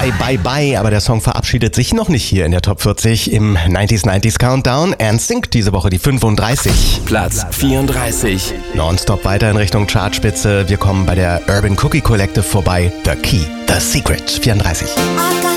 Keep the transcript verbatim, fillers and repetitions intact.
Bye Bye Bye, aber der Song verabschiedet sich noch nicht hier in der Top vierzig im neunziger neunziger Countdown. NSYNC diese Woche die fünfunddreißig. Platz vierunddreißig. Nonstop weiter in Richtung Chartspitze. Wir kommen bei der Urban Cookie Collective vorbei. The Key, The Secret, vierunddreißig. I got